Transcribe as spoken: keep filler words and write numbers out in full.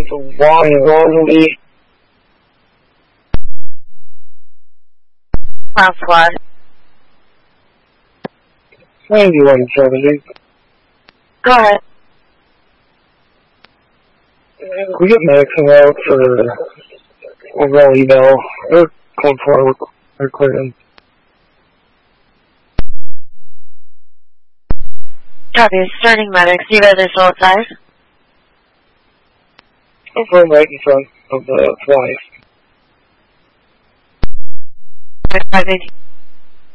the one normally. Class squad. ninety-one seventy. Go ahead. Can we get medicine out for overall eval? Or code four or clearance? Copy. Starting medics. You guys are still outside? Over right in front of the flies. five eighteen.